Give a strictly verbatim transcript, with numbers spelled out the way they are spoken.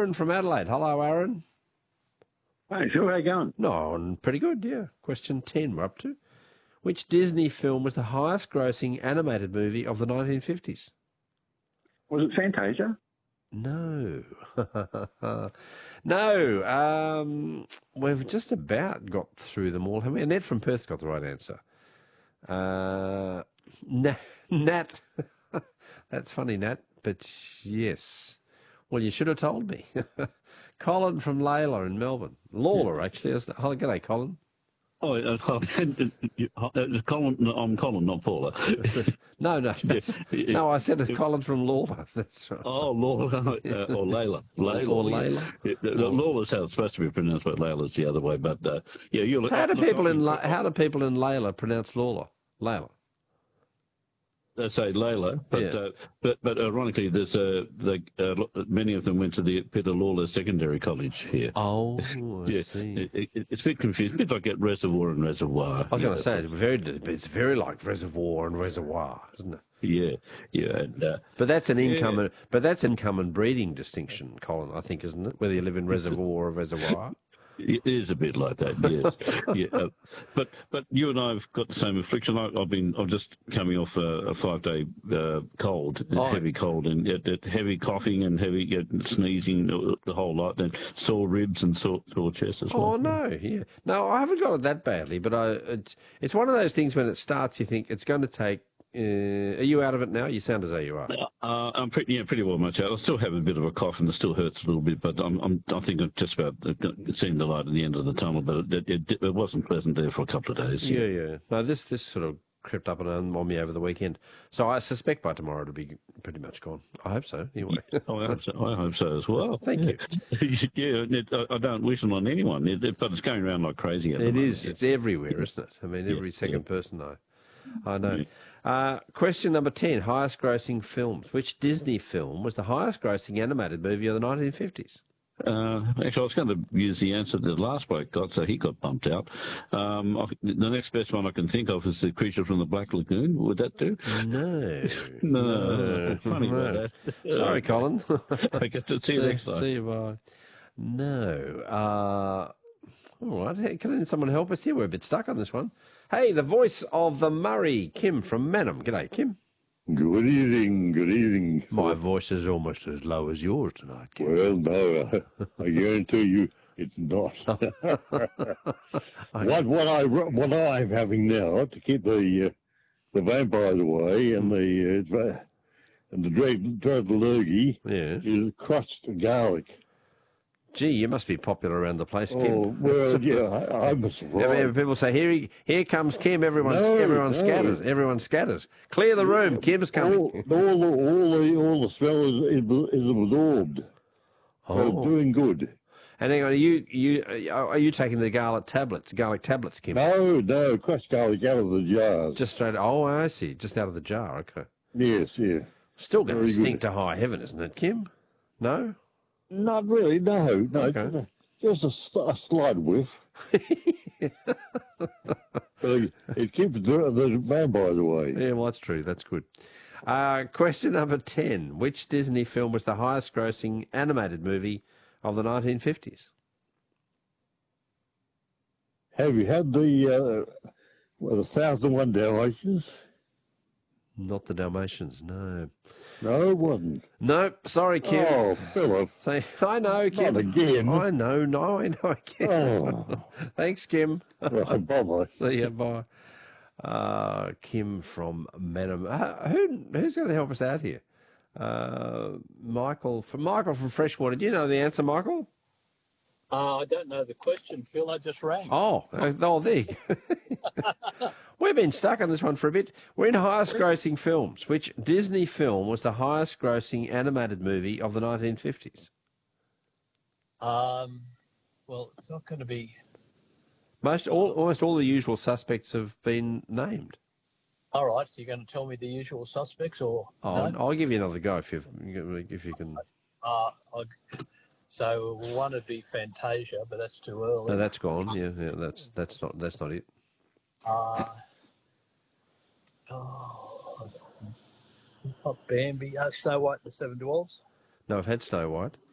Aaron from Adelaide. Hello, Aaron. Hey, Phil, how you going? No, I'm pretty good, yeah. Question ten we're up to. Which Disney film was the highest-grossing animated movie of the nineteen fifties? Was it Fantasia? No. no. Um, we've just about got through them all. Haven't we? Ned from Perth's got the right answer. Uh, Nat. Nat. That's funny, Nat, but yes. Well, you should have told me. Colin from Layla in Melbourne. Lawler, actually. Isn't it? Oh, g'day, Colin. Oh, uh, Colin, I'm Colin, not Paula. no, no, that's, no. I said it's Colin from Lawler. That's right. Oh, Lawler uh, or Layla, Layla or Layla. Yeah. Yeah, Lawler's how it's supposed to be pronounced, but Layla's the other way. But uh, yeah, you. How do people in La- how do people in Layla pronounce Lawler? Layla. They say Layla, but Yeah. uh, but but ironically, there's uh, the, uh, many of them went to the Peter Lawler Secondary College here. Oh, I yeah, see. It, it, it's a bit confusing, a bit like at Reservoir and Reservoir. I was going to say it's very, it's very like Reservoir and Reservoir, isn't it? Yeah, yeah, and, uh, But that's an income, yeah. and, but that's income and breeding distinction, Colin. I think, isn't it? Whether you live in Reservoir or Reservoir. It is a bit like that, yes. yeah, uh, but but you and I have got the same affliction. I, I've been I'm just coming off a, a five day uh, cold, Oh. heavy cold, and uh, uh, heavy coughing and heavy uh, sneezing, uh, the whole lot. Then sore ribs and sore sore chest as well. Oh no, yeah, no, I haven't got it that badly, but I it's, it's one of those things when it starts, you think it's going to take. Uh, are you out of it now? You sound as though you are. Uh, I'm pretty, yeah, pretty well much out. I still have a bit of a cough and it still hurts a little bit, but I'm, I'm I think I'm just about seeing the light at the end of the tunnel. But it, it, it wasn't pleasant there for a couple of days. Yeah, yeah. No, this this sort of crept up and on me over the weekend, so I suspect by tomorrow it'll be pretty much gone. I hope so. Anyway. Oh, I hope so, I hope so as well. Thank you. yeah, it, I, I don't wish it on anyone, it, it, but it's going around like crazy. At the It moment. is. It's everywhere, isn't it? I mean, every Yeah, second yeah. person, though. I know. Uh, question number ten, highest grossing films. Which Disney film was the highest grossing animated movie of the nineteen fifties? Uh, actually, I was going to use the answer that the last bloke got, so he got bumped out. Um, I, the next best one I can think of is The Creature from the Black Lagoon. Would that do? No. No. Funny no. about that. Sorry, Colin. I get to see you next time. See you, bye. No. Uh, all right. Hey, can someone help us here? We're a bit stuck on this one. Hey, the voice of the Murray, Kim from Manham. G'day, Kim. Good evening, good evening. My voice is almost as low as yours tonight, Kim. Well, no, I guarantee you it's not. what what I what I'm having now to keep the uh, the vampires away and the uh, and the dread dread lurgy Yeah. is crushed garlic. Gee, you must be popular around the place, Kim. Oh well, yeah, I, I'm Yeah, surprised. people say, here he, here comes Kim. Everyone, No, everyone no. scatters. Everyone scatters. Clear the room. Kim's coming. All, all the all the all the smell is, is, is absorbed. So Oh. doing good. And hang on, are you you are you taking the garlic tablets? Garlic tablets, Kim? No, no, crushed garlic out of the jars. Just straight. Oh, I see. Just out of the jar. Okay. Yes, yeah. Still going to Very good. stink to high heaven, isn't it, Kim? No. Not really, no, no. Okay. Just a, sl- a slight whiff. But it keeps the, the vampires away. Yeah, well, that's true. That's good. Uh, question number ten. Which Disney film was the highest grossing animated movie of the nineteen fifties? Have you had the uh, well, the Thousand One Dalmatians? Not the Dalmatians, no. No, it wasn't. No, sorry, Kim. Oh, Philip. Say, I know, Kim. Not again. I know, no, I know, Kim. Oh. Thanks, Kim. Right, bye-bye. See ya, bye. Uh, Kim from Manham. Uh, who, who's going to help us out here? Uh, Michael from Michael from Freshwater. Do you know the answer, Michael? Uh, I don't know the question, Phil. I just rang. Oh, uh, oh, there you go. We've been stuck on this one for a bit. We're in highest grossing films. Which Disney film was the highest grossing animated movie of the nineteen fifties? Um, well, it's not going to be. Most, all, almost all the usual suspects have been named. All right, so you're going to tell me the usual suspects, or Oh, no? I'll give you another go if you if you can. Uh, I, so one would be Fantasia, but that's too early. No, that's gone. Yeah, yeah, that's that's not that's not it. Uh, oh, not Bambi. Uh, Snow White and the Seven Dwarfs. No, I've had Snow White.